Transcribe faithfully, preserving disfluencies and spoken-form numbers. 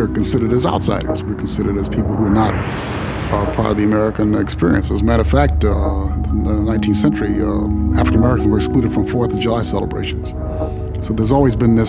we're considered as outsiders. We're considered as people who are not uh, part of the American experience. As a matter of fact, uh, in the nineteenth century, uh, African Americans were excluded from Fourth of July celebrations. So there's always been this